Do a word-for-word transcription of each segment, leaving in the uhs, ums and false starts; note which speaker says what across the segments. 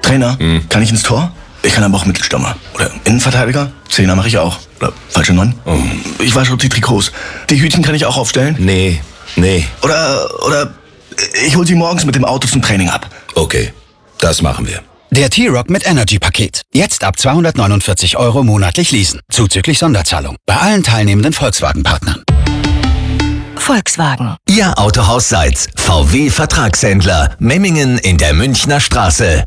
Speaker 1: Trainer, hm. kann ich ins Tor? Ich kann aber auch Mittelstürmer. Oder Innenverteidiger? Zehner mache ich auch. Oder falsche Neun? Oh. Ich wasche die Trikots. Die Hütchen kann ich auch aufstellen?
Speaker 2: Nee, nee.
Speaker 1: Oder, oder ich hol sie morgens mit dem Auto zum Training ab.
Speaker 2: Okay, das machen wir.
Speaker 3: Der T-Rock mit Energy-Paket. Jetzt ab zweihundertneunundvierzig Euro monatlich leasen. Zuzüglich Sonderzahlung. Bei allen teilnehmenden Volkswagen-Partnern.
Speaker 4: Volkswagen.
Speaker 5: Ihr Autohaus Seitz. V W-Vertragshändler. Memmingen in der Münchner Straße.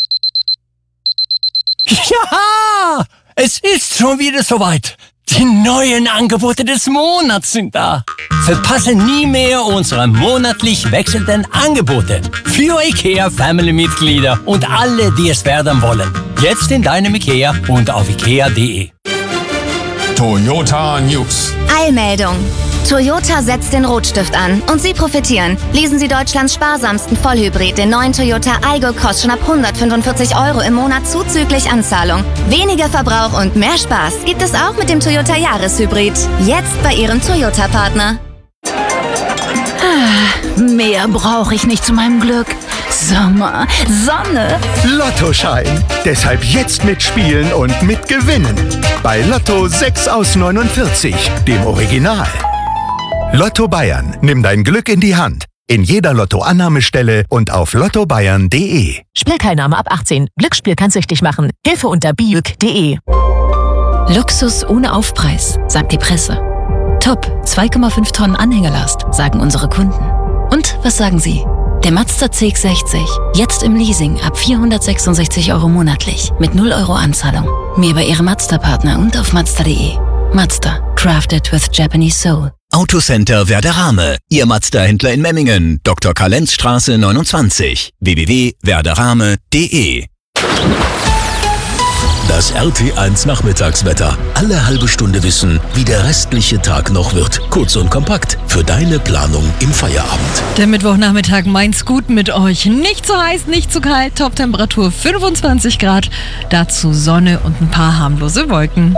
Speaker 6: Ja, es ist schon wieder soweit. Die neuen Angebote des Monats sind da. Verpasse nie mehr unsere monatlich wechselnden Angebote. Für IKEA Family-Mitglieder und alle, die es werden wollen. Jetzt in deinem IKEA und auf ikea punkt de.
Speaker 7: Toyota News.
Speaker 8: Eilmeldung. Toyota setzt den Rotstift an und Sie profitieren. Lesen Sie Deutschlands sparsamsten Vollhybrid, den neuen Toyota Aygo Cross, schon ab hundertfünfundvierzig Euro im Monat zuzüglich Anzahlung. Weniger Verbrauch und mehr Spaß gibt es auch mit dem Toyota Jahreshybrid. Jetzt bei Ihrem Toyota-Partner.
Speaker 4: Ah, mehr brauche ich nicht zu meinem Glück. Sommer, Sonne.
Speaker 9: Lottoschein. Deshalb jetzt mitspielen und mitgewinnen. Bei Lotto sechs aus neunundvierzig, dem Original. Lotto Bayern. Nimm dein Glück in die Hand. In jeder Lottoannahmestelle und auf lotto bayern punkt de.
Speaker 10: Spielteilnahme ab achtzehn. Glücksspiel kann süchtig machen. Hilfe unter biüg punkt de.
Speaker 11: Luxus ohne Aufpreis, sagt die Presse. Top, zwei Komma fünf Tonnen Anhängerlast, sagen unsere Kunden. Und was sagen Sie? Der Mazda C X sechzig, jetzt im Leasing ab vierhundertsechsundsechzig Euro monatlich, mit null Euro Anzahlung. Mehr bei Ihrem Mazda-Partner und auf mazda punkt de. Mazda, crafted with Japanese soul.
Speaker 5: Autocenter Werderame. Ihr Mazda-Händler in Memmingen. Doktor Karlenzstraße neunundzwanzig. w w w punkt werderame punkt de. Das R T eins Nachmittagswetter. Alle halbe Stunde wissen, wie der restliche Tag noch wird. Kurz und kompakt für deine Planung im Feierabend.
Speaker 12: Der Mittwochnachmittag meint's gut mit euch. Nicht zu heiß, nicht zu kalt. Toptemperatur fünfundzwanzig Grad. Dazu Sonne und ein paar harmlose Wolken.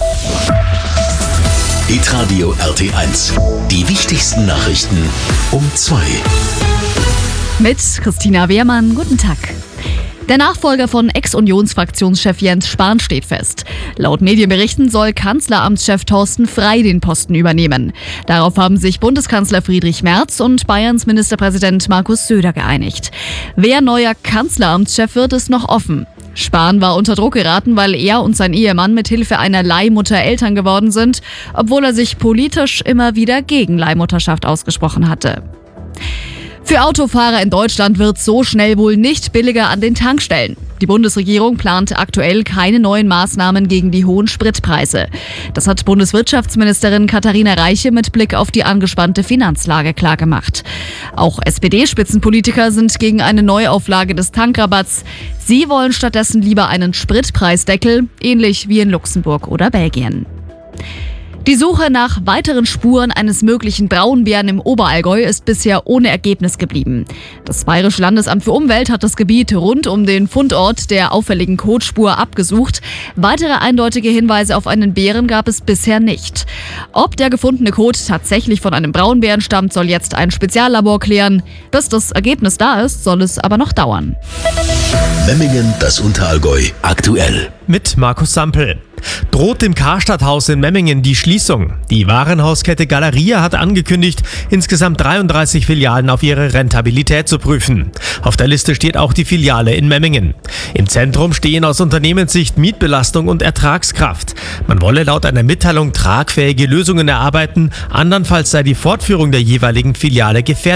Speaker 5: Hitradio R T eins. Die wichtigsten Nachrichten um zwei.
Speaker 13: Mit Christina Wehrmann. Guten Tag. Der Nachfolger von Ex-Unionsfraktionschef Jens Spahn steht fest. Laut Medienberichten soll Kanzleramtschef Thorsten Frey den Posten übernehmen. Darauf haben sich Bundeskanzler Friedrich Merz und Bayerns Ministerpräsident Markus Söder geeinigt. Wer neuer Kanzleramtschef wird, ist noch offen. Spahn war unter Druck geraten, weil er und sein Ehemann mit Hilfe einer Leihmutter Eltern geworden sind, obwohl er sich politisch immer wieder gegen Leihmutterschaft ausgesprochen hatte. Für Autofahrer in Deutschland wird so schnell wohl nicht billiger an den Tankstellen. Die Bundesregierung plant aktuell keine neuen Maßnahmen gegen die hohen Spritpreise. Das hat Bundeswirtschaftsministerin Katharina Reiche mit Blick auf die angespannte Finanzlage klargemacht. Auch S P D-Spitzenpolitiker sind gegen eine Neuauflage des Tankrabatts. Sie wollen stattdessen lieber einen Spritpreisdeckel, ähnlich wie in Luxemburg oder Belgien. Die Suche nach weiteren Spuren eines möglichen Braunbären im Oberallgäu ist bisher ohne Ergebnis geblieben. Das Bayerische Landesamt für Umwelt hat das Gebiet rund um den Fundort der auffälligen Kotspur abgesucht. Weitere eindeutige Hinweise auf einen Bären gab es bisher nicht. Ob der gefundene Kot tatsächlich von einem Braunbären stammt, soll jetzt ein Speziallabor klären. Bis das Ergebnis da ist, soll es aber noch dauern.
Speaker 5: Memmingen, das Unterallgäu, aktuell.
Speaker 14: Mit Markus Sampel. Droht dem Karstadthaus in Memmingen die Schließung? Die Warenhauskette Galeria hat angekündigt, insgesamt dreiunddreißig Filialen auf ihre Rentabilität zu prüfen. Auf der Liste steht auch die Filiale in Memmingen. Im Zentrum stehen aus Unternehmenssicht Mietbelastung und Ertragskraft. Man wolle laut einer Mitteilung tragfähige Lösungen erarbeiten, andernfalls sei die Fortführung der jeweiligen Filiale gefährdet.